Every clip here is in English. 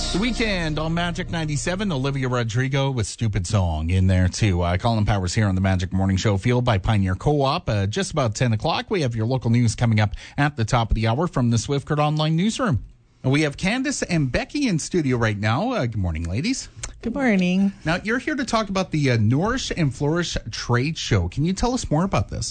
The Weekend on Magic 97. Olivia Rodrigo with Stupid Song in there, too. Colin Powers here on the Magic Morning Show, fueled by Pioneer Co-op. Just about 10 o'clock, we have your local news coming up at the top of the hour from the Swift Current Online newsroom. We have Candace and Becky in studio right now. Good morning, ladies. Good morning. Now, you're here to talk about the Nourish and Flourish Trade Show. Can you tell us more about this?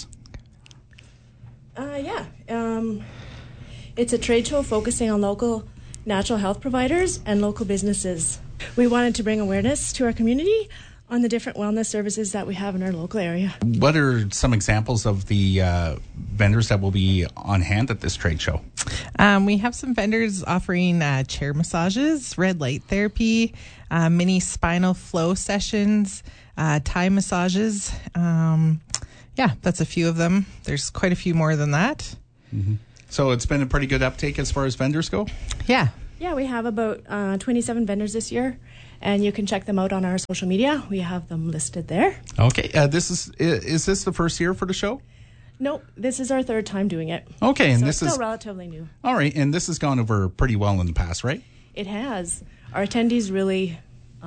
It's a trade show focusing on local natural health providers and local businesses. We wanted to bring awareness to our community on the different wellness services that we have in our local area. What are some examples of the vendors that will be on hand at this trade show? We have some vendors offering chair massages, red light therapy, mini spinal flow sessions, Thai massages. That's a few of them. There's quite a few more than that. Mm-hmm. So it's been a pretty good uptake as far as vendors go? Yeah. Yeah, we have about 27 vendors this year, and you can check them out on our social media. We have them listed there. Okay. Is this the first year for the show? No, this is our third time doing it. Okay, and so this it's is still relatively new. All right, and this has gone over pretty well in the past, right? It has. Our attendees really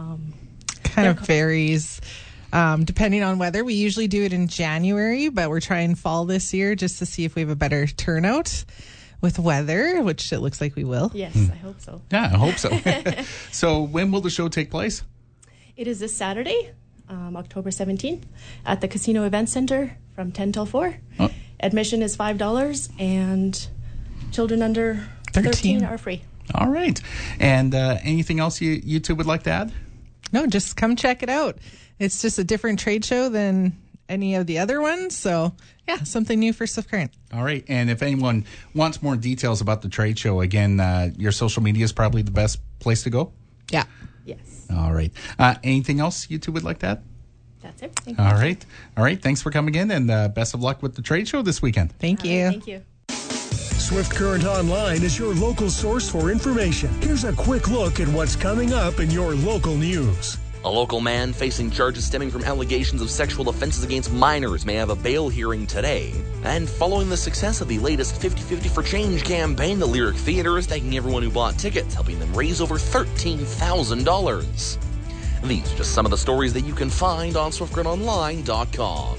kind of varies. Depending on weather. We usually do it in January, but we're trying fall this year just to see if we have a better turnout with weather, which it looks like we will. Yes, I hope so. Yeah, I hope so. So when will the show take place? It is this Saturday, October 17th, at the Casino Event Center from 10 till 4. Oh. Admission is $5, and children under 13 are free. All right. And anything else you two would like to add? No, just come check it out. It's just a different trade show than any of the other ones. So, yeah, something new for Swift Current. All right. And if anyone wants more details about the trade show, again, your social media is probably the best place to go? Yeah. Yes. All right. Anything else you two would like to add? That's everything. All right. All right. Thanks for coming in, and best of luck with the trade show this weekend. Thank you. Thank you. Swift Current Online is your local source for information. Here's a quick look at what's coming up in your local news. A local man facing charges stemming from allegations of sexual offenses against minors may have a bail hearing today. And following the success of the latest 50-50 for Change campaign, the Lyric Theatre is thanking everyone who bought tickets, helping them raise over $13,000. These are just some of the stories that you can find on SwiftCurrentOnline.com.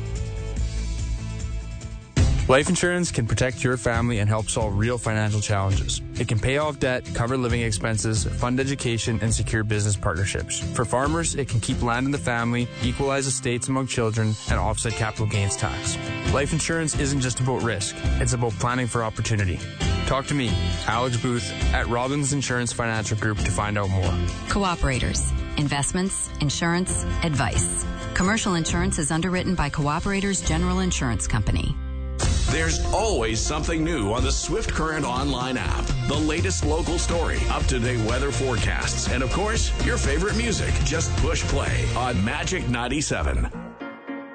Life insurance can protect your family and help solve real financial challenges. It can pay off debt, cover living expenses, fund education, and secure business partnerships. For farmers, it can keep land in the family, equalize estates among children, and offset capital gains tax. Life insurance isn't just about risk. It's about planning for opportunity. Talk to me, Alex Booth, at Robbins Insurance Financial Group to find out more. Cooperators. Investments, insurance, advice. Commercial insurance is underwritten by Cooperators General Insurance Company. There's always something new on the Swift Current Online app. The latest local story, up-to-date weather forecasts, and of course, your favorite music. Just push play on Magic 97.